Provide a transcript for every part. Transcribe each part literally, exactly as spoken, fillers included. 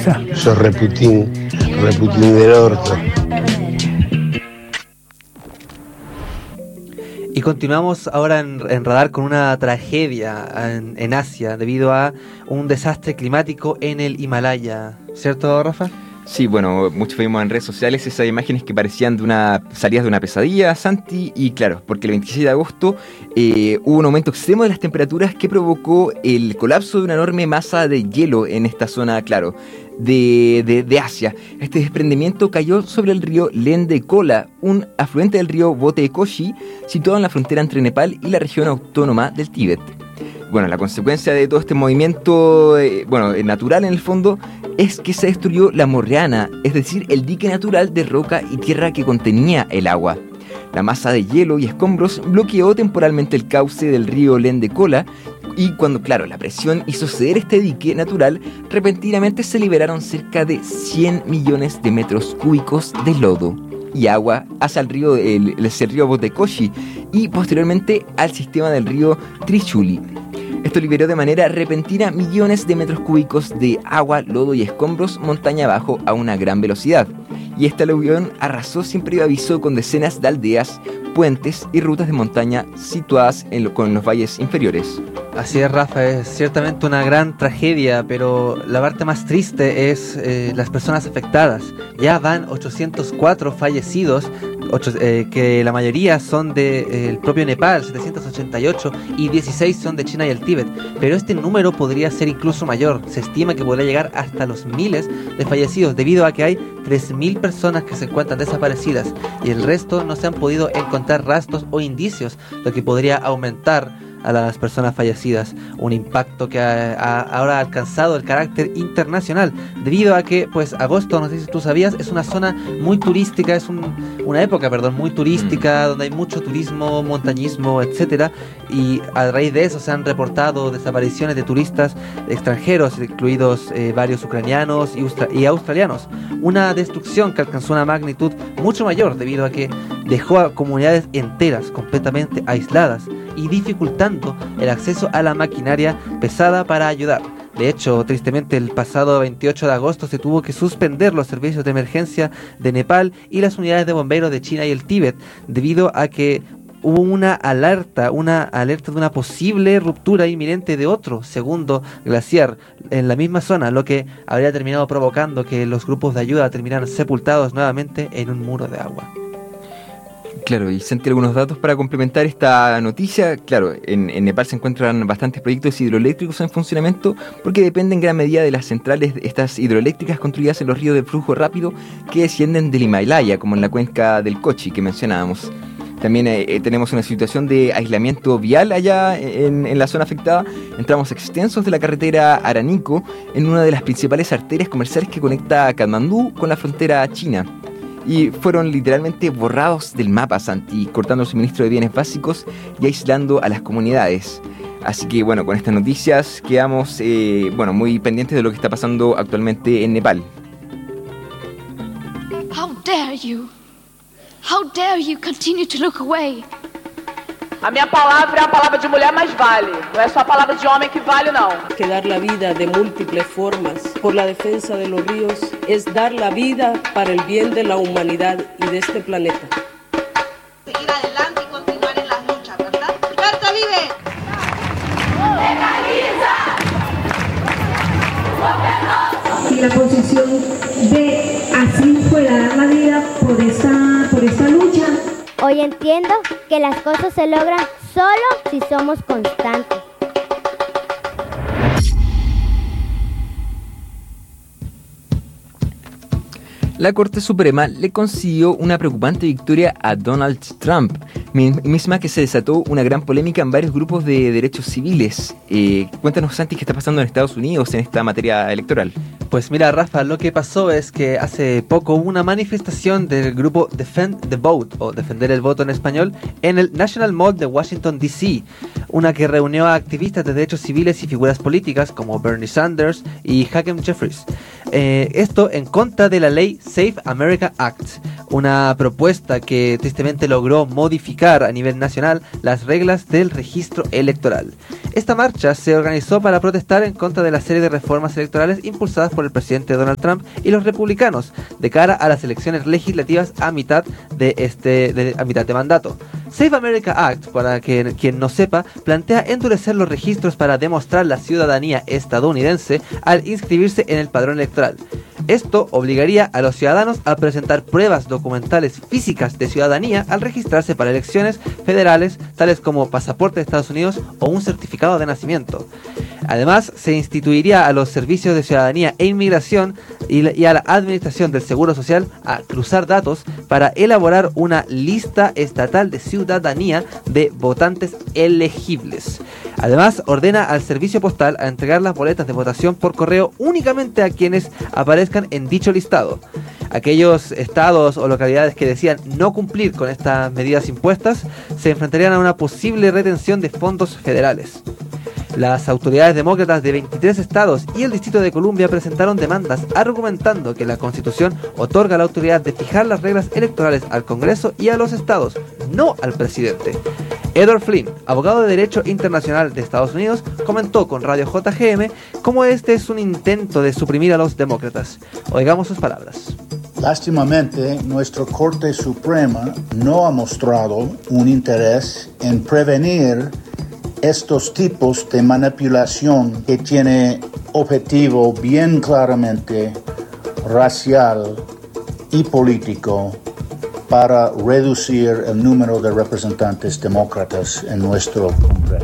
Suiza. Sos reputín, reputín del orto. Y continuamos ahora en, en Radar con una tragedia en, en Asia debido a un desastre climático en el Himalaya. ¿Cierto, Rafa? Sí, bueno, muchos vimos en redes sociales esas imágenes que parecían de una salidas de una pesadilla, Santi, y claro, porque el veintiséis de agosto eh, hubo un aumento extremo de las temperaturas que provocó el colapso de una enorme masa de hielo en esta zona, claro, de, de, de Asia. Este desprendimiento cayó sobre el río Lendekola, un afluente del río Botekoshi, situado en la frontera entre Nepal y la región autónoma del Tíbet. Bueno, la consecuencia de todo este movimiento, eh, bueno, natural en el fondo, es que se destruyó la morreana, es decir, el dique natural de roca y tierra que contenía el agua. La masa de hielo y escombros bloqueó temporalmente el cauce del río Lendekola y cuando, claro, la presión hizo ceder este dique natural, repentinamente se liberaron cerca de cien millones de metros cúbicos de lodo y agua hacia el río, el, el río Botekoshi y posteriormente al sistema del río Trishuli. Esto liberó de manera repentina millones de metros cúbicos de agua, lodo y escombros montaña abajo a una gran velocidad. Y este aluvión arrasó sin previo aviso con decenas de aldeas, puentes y rutas de montaña situadas en lo, con los valles inferiores. Así es, Rafa, es ciertamente una gran tragedia, pero la parte más triste es eh, las personas afectadas. Ya van ochocientos cuatro fallecidos, ocho, eh, que la mayoría son del de, eh, propio Nepal, setecientos ochenta y ocho, y dieciséis son de China y el Tíbet. Pero este número podría ser incluso mayor. Se estima que podría llegar hasta los miles de fallecidos, debido a que hay tres mil personas que se encuentran desaparecidas y el resto no se han podido encontrar rastros o indicios, lo que podría aumentar a las personas fallecidas, un impacto que ha, ha ahora alcanzado el carácter internacional, debido a que, pues, agosto, no sé si tú sabías, es una zona muy turística, es un, una época, perdón, muy turística, donde hay mucho turismo, montañismo, etcétera, y a raíz de eso se han reportado desapariciones de turistas extranjeros, incluidos eh, varios ucranianos y, austra- y australianos, una destrucción que alcanzó una magnitud mucho mayor, debido a que dejó a comunidades enteras completamente aisladas y dificultando el acceso a la maquinaria pesada para ayudar. De hecho, tristemente, el pasado veintiocho de agosto se tuvo que suspender los servicios de emergencia de Nepal y las unidades de bomberos de China y el Tíbet, debido a que hubo una alerta, una alerta de una posible ruptura inminente de otro segundo glaciar en la misma zona, lo que habría terminado provocando que los grupos de ayuda terminaran sepultados nuevamente en un muro de agua. Claro, y sentí algunos datos para complementar esta noticia. Claro, en, en Nepal se encuentran bastantes proyectos hidroeléctricos en funcionamiento porque dependen en gran medida de las centrales estas hidroeléctricas construidas en los ríos de flujo rápido que descienden del Himalaya, como en la cuenca del Kochi que mencionábamos. También eh, tenemos una situación de aislamiento vial allá en, en la zona afectada. Entramos extensos de la carretera Aranico en una de las principales arterias comerciales que conecta a Katmandú con la frontera china. Y fueron literalmente borrados del mapa, Santi, cortando el suministro de bienes básicos y aislando a las comunidades. Así que bueno, con estas noticias quedamos eh, bueno, muy pendientes de lo que está pasando actualmente en Nepal. How dare you? How dare you continue to look away? A minha palavra é a palavra de mulher, mas vale. Não é só a palavra de homem que vale, não. Que dar la vida de múltiples formas por la defensa de los ríos es dar la vida para el bien de la humanidad y de este planeta. Seguir adelante y continuar en las luchas, ¿verdad? ¡Berta vive! Y la posición de así fuera dar la vida por esta, por esta lucha. Hoy entiendo que las cosas se logran solo si somos constantes. La Corte Suprema le concedió una preocupante victoria a Donald Trump, misma que se desató una gran polémica en varios grupos de derechos civiles. Eh, cuéntanos, Santi, qué está pasando en Estados Unidos en esta materia electoral. Pues mira, Rafa, lo que pasó es que hace poco hubo una manifestación del grupo Defend the Vote, o Defender el Voto en español, en el National Mall de Washington, D C, una que reunió a activistas de derechos civiles y figuras políticas como Bernie Sanders y Hakeem Jeffries. Eh, esto en contra de la ley Safe America Act, una propuesta que tristemente logró modificar a nivel nacional las reglas del registro electoral. Esta marcha se organizó para protestar en contra de la serie de reformas electorales impulsadas por el presidente Donald Trump y los republicanos de cara a las elecciones legislativas a mitad de este de, a mitad de mandato. Save America Act, para que, quien no sepa, plantea endurecer los registros para demostrar la ciudadanía estadounidense al inscribirse en el padrón electoral. Esto obligaría a los ciudadanos a presentar pruebas documentales físicas de ciudadanía al registrarse para elecciones federales, tales como pasaporte de Estados Unidos o un certificado de nacimiento. Además, se instituiría a los servicios de ciudadanía e inmigración y a la administración del Seguro Social a cruzar datos para elaborar una lista estatal de ciudadanía de votantes elegibles. Además, ordena al servicio postal a entregar las boletas de votación por correo únicamente a quienes aparezcan en dicho listado. Aquellos estados o localidades que decían no cumplir con estas medidas impuestas se enfrentarían a una posible retención de fondos federales. Las autoridades demócratas de veintitrés estados y el Distrito de Columbia presentaron demandas argumentando que la Constitución otorga la autoridad de fijar las reglas electorales al Congreso y a los estados, no al presidente. Edward Flynn, abogado de Derecho Internacional de Estados Unidos, comentó con Radio J G M cómo este es un intento de suprimir a los demócratas. Oigamos sus palabras. Lástimamente, nuestra Corte Suprema no ha mostrado un interés en prevenir estos tipos de manipulación que tiene objetivo bien claramente racial y político para reducir el número de representantes demócratas en nuestro Congreso.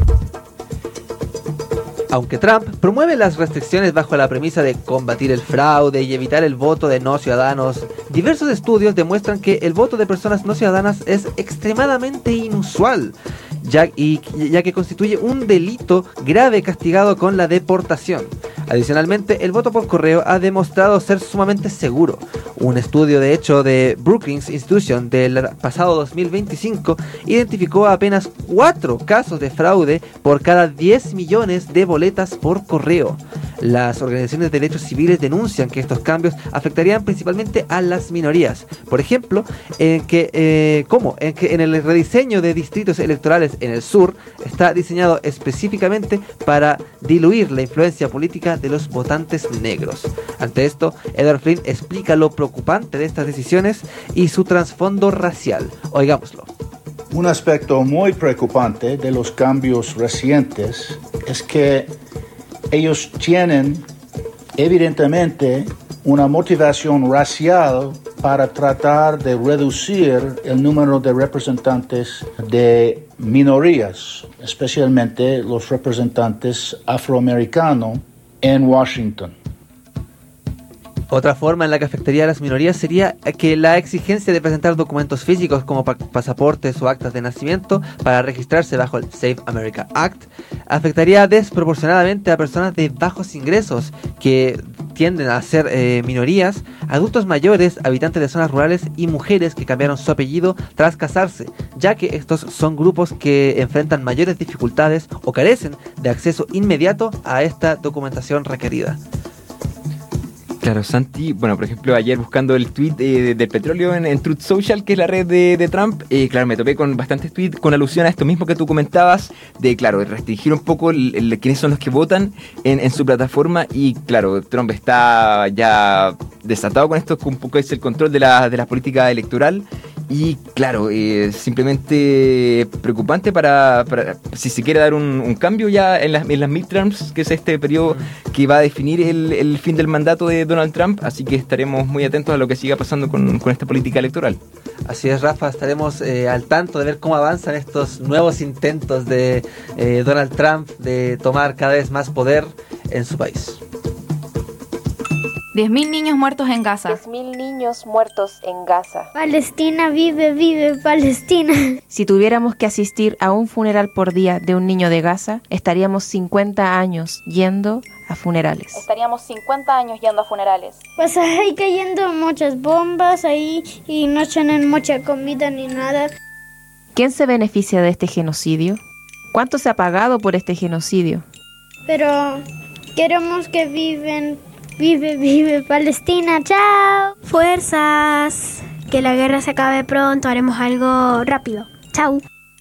Aunque Trump promueve las restricciones bajo la premisa de combatir el fraude y evitar el voto de no ciudadanos, diversos estudios demuestran que el voto de personas no ciudadanas es extremadamente inusual, ya, y, ya que constituye un delito grave castigado con la deportación. Adicionalmente, el voto por correo ha demostrado ser sumamente seguro. Un estudio de hecho de Brookings Institution del pasado dos mil veinticinco identificó apenas cuatro casos de fraude por cada diez millones de boletas por correo. Las organizaciones de derechos civiles denuncian que estos cambios afectarían principalmente a las minorías. Por ejemplo, en que, eh, ¿cómo? En que en el rediseño de distritos electorales en el sur está diseñado específicamente para diluir la influencia política de los votantes negros. Ante esto, Edward Flynn explica lo preocupante de estas decisiones y su trasfondo racial. Oigámoslo. Un aspecto muy preocupante de los cambios recientes es que ellos tienen evidentemente una motivación racial para tratar de reducir el número de representantes de minorías, especialmente los representantes afroamericanos en Washington. Otra forma en la que afectaría a las minorías sería que la exigencia de presentar documentos físicos como pa- pasaportes o actas de nacimiento para registrarse bajo el Save America Act afectaría desproporcionadamente a personas de bajos ingresos que tienden a ser eh, minorías, adultos mayores, habitantes de zonas rurales y mujeres que cambiaron su apellido tras casarse, ya que estos son grupos que enfrentan mayores dificultades o carecen de acceso inmediato a esta documentación requerida. Claro, Santi, bueno, por ejemplo, ayer buscando el tweet eh, del petróleo en, en Truth Social, que es la red de, de Trump, eh, claro, me topé con bastantes tweets con alusión a esto mismo que tú comentabas, de, claro, restringir un poco el, el, quiénes son los que votan en, en su plataforma, y claro, Trump está ya desatado con esto, que un poco es el control de la, de la política electoral. Y claro, eh, simplemente preocupante para, para si se quiere dar un, un cambio ya en las, en las midterms, que es este periodo que va a definir el, el fin del mandato de Donald Trump, así que estaremos muy atentos a lo que siga pasando con, con esta política electoral. Así es, Rafa, estaremos eh, al tanto de ver cómo avanzan estos nuevos intentos de eh, Donald Trump de tomar cada vez más poder en su país. diez mil niños muertos en Gaza. diez mil niños muertos en Gaza. Palestina vive, vive, Palestina. Si tuviéramos que asistir a un funeral por día de un niño de Gaza, estaríamos cincuenta años yendo a funerales. Estaríamos cincuenta años yendo a funerales. Pues ahí cayendo muchas bombas ahí y no tienen mucha comida ni nada. ¿Quién se beneficia de este genocidio? ¿Cuánto se ha pagado por este genocidio? Pero queremos que viven... Vive, vive Palestina, chao. Fuerzas, que la guerra se acabe pronto, haremos algo rápido. Chau.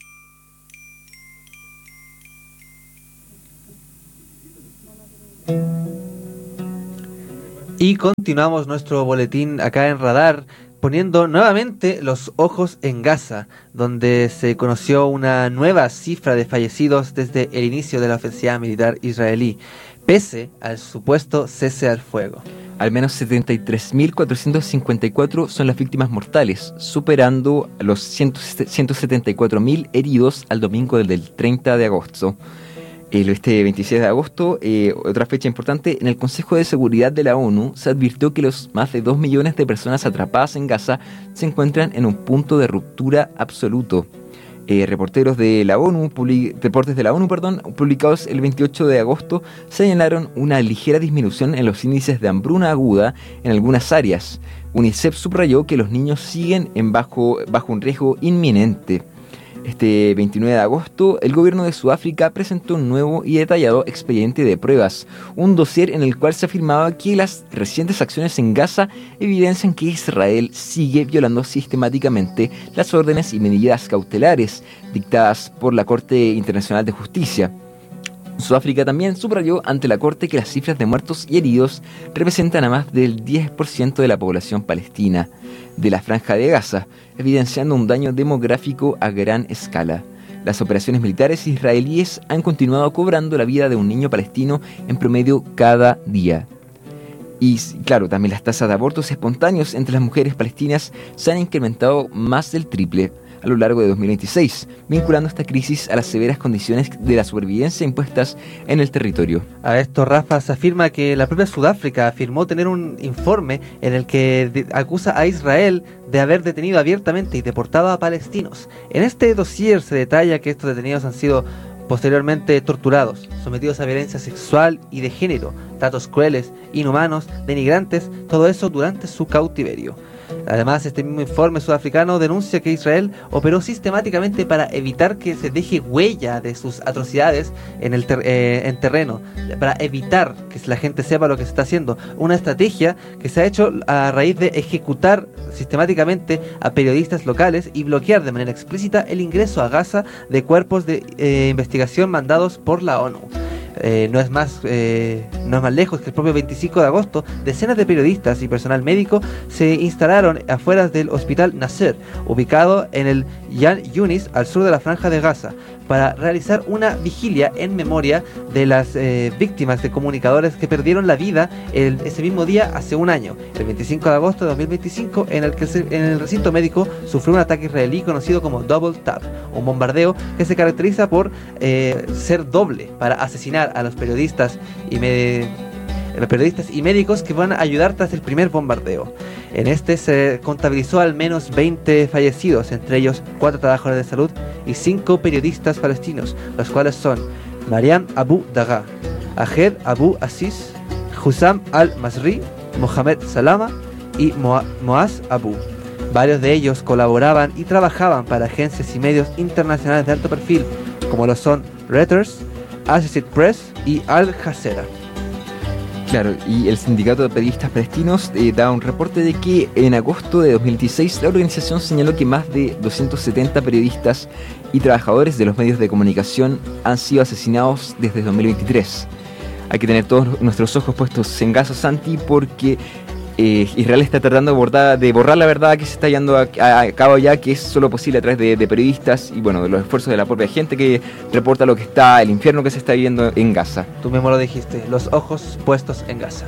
Y continuamos nuestro boletín acá en Radar, poniendo nuevamente los ojos en Gaza, donde se conoció una nueva cifra de fallecidos desde el inicio de la ofensiva militar israelí, pese al supuesto cese al fuego. Al menos setenta y tres mil cuatrocientos cincuenta y cuatro son las víctimas mortales, superando los ciento setenta y cuatro mil heridos al domingo del treinta de agosto. El, este veintiséis de agosto, eh, otra fecha importante, en el Consejo de Seguridad de la ONU se advirtió que los más de dos millones de personas atrapadas en Gaza se encuentran en un punto de ruptura absoluto. Eh, reporteros de la ONU, public, reportes de la ONU, perdón, publicados el veintiocho de agosto, señalaron una ligera disminución en los índices de hambruna aguda en algunas áreas. UNICEF subrayó que los niños siguen en bajo, bajo un riesgo inminente. Este veintinueve de agosto, el gobierno de Sudáfrica presentó un nuevo y detallado expediente de pruebas, un dossier en el cual se afirmaba que las recientes acciones en Gaza evidencian que Israel sigue violando sistemáticamente las órdenes y medidas cautelares dictadas por la Corte Internacional de Justicia. Sudáfrica también subrayó ante la Corte que las cifras de muertos y heridos representan a más del diez por ciento de la población palestina de la Franja de Gaza, evidenciando un daño demográfico a gran escala. Las operaciones militares israelíes han continuado cobrando la vida de un niño palestino en promedio cada día. Y claro, también las tasas de abortos espontáneos entre las mujeres palestinas se han incrementado más del triple a lo largo de dos mil veintiséis, vinculando esta crisis a las severas condiciones de la supervivencia impuestas en el territorio. A esto, Rafa, se afirma que la propia Sudáfrica afirmó tener un informe en el que de- acusa a Israel de haber detenido abiertamente y deportado a palestinos. En este dossier se detalla que estos detenidos han sido posteriormente torturados, sometidos a violencia sexual y de género, tratos crueles, inhumanos, denigrantes, todo eso durante su cautiverio. Además, este mismo informe sudafricano denuncia que Israel operó sistemáticamente para evitar que se deje huella de sus atrocidades en el ter- eh, en terreno, para evitar que la gente sepa lo que se está haciendo. Una estrategia que se ha hecho a raíz de ejecutar sistemáticamente a periodistas locales y bloquear de manera explícita el ingreso a Gaza de cuerpos de eh, investigación mandados por la ONU. Eh, no es más eh, no es más lejos que el propio veinticinco de agosto, decenas de periodistas y personal médico se instalaron afuera del hospital Nasser, ubicado en el Yan Yunis, al sur de la Franja de Gaza, para realizar una vigilia en memoria de las eh, víctimas de comunicadores que perdieron la vida el, ese mismo día hace un año, el veinticinco de agosto de dos mil veinticinco, en el que se, en el recinto médico sufrió un ataque israelí conocido como Double Tap, un bombardeo que se caracteriza por eh, ser doble para asesinar a los periodistas y me, los periodistas y médicos que van a ayudar tras el primer bombardeo. En este se contabilizó al menos veinte fallecidos, entre ellos cuatro trabajadores de salud y cinco periodistas palestinos, los cuales son Mariam Abu Daga, Ahed Abu Aziz, Hussam al-Masri, Mohamed Salama y Moa- Moaz Abu. Varios de ellos colaboraban y trabajaban para agencias y medios internacionales de alto perfil, como lo son Reuters, Associated Press y Al Jazeera. Claro, y el sindicato de periodistas palestinos eh, da un reporte de que en agosto de dos mil dieciséis la organización señaló que más de doscientos setenta periodistas y trabajadores de los medios de comunicación han sido asesinados desde dos mil veintitrés. Hay que tener todos nuestros ojos puestos en Gaza, Santi, porque eh, Israel está tratando de borrar, de borrar la verdad que se está llevando a, a, a cabo ya, que es solo posible a través de, de periodistas y bueno, de los esfuerzos de la propia gente que reporta lo que está, el infierno que se está viviendo en Gaza. Tú mismo lo dijiste, los ojos puestos en Gaza.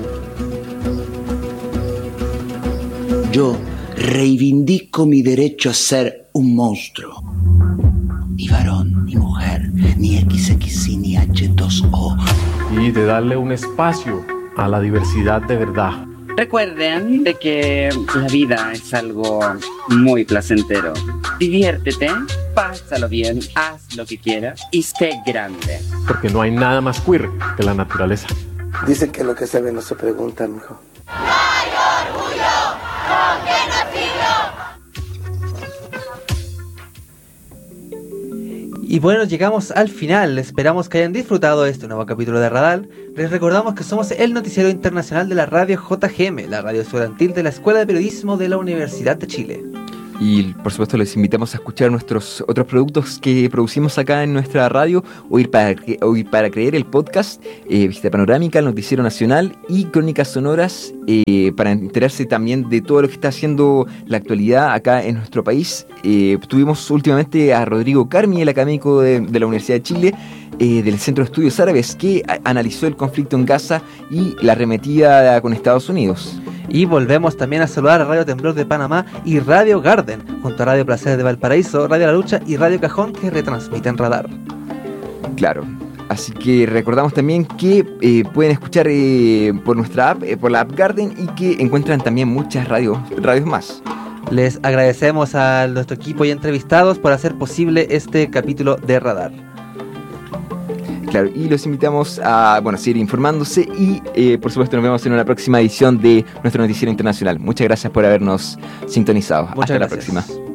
Yo reivindico mi derecho a ser un monstruo. Ni varón, ni mujer, ni equis equis y, ni hache dos o. Y de darle un espacio a la diversidad de verdad. Recuerden de que la vida es algo muy placentero. Diviértete, pásalo bien, haz lo que quieras y sé grande. Porque no hay nada más queer que la naturaleza. Dicen que lo que se ve no se pregunta, mijo. ¡No hay orgullo! ¡Con qué nacido! Y bueno, llegamos al final. Esperamos que hayan disfrutado este nuevo capítulo de Radar. Les recordamos que somos el noticiero internacional de la radio J G M, la radio estudiantil de la Escuela de Periodismo de la Universidad de Chile. Y por supuesto les invitamos a escuchar nuestros otros productos que producimos acá en nuestra radio, Oír para, Oír para Creer, el podcast, eh, Visita Panorámica, el Noticiero Nacional y Crónicas Sonoras, eh, para enterarse también de todo lo que está haciendo la actualidad acá en nuestro país. Eh, tuvimos últimamente a Rodrigo Carmi, el académico de, de la Universidad de Chile, eh, del Centro de Estudios Árabes, que a, analizó el conflicto en Gaza y la arremetida con Estados Unidos. Y volvemos también a saludar a Radio Temblor de Panamá y Radio Garden, junto a Radio Placer de Valparaíso, Radio La Lucha y Radio Cajón, que retransmiten Radar. Claro, así que recordamos también que eh, pueden escuchar eh, por nuestra app, eh, por la app Garden, y que encuentran también muchas radios, radios más. Les agradecemos a nuestro equipo y entrevistados por hacer posible este capítulo de Radar. Claro, y los invitamos a bueno, seguir informándose y eh, por supuesto nos vemos en una próxima edición de nuestro Noticiero Internacional. Muchas gracias por habernos sintonizado. Muchas Hasta gracias. La próxima.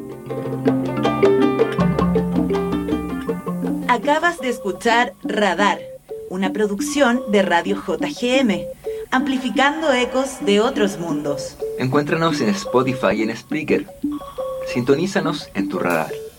Acabas de escuchar Radar, una producción de Radio J G M, amplificando ecos de otros mundos. Encuéntranos en Spotify y en Spreaker. Sintonízanos en tu radar.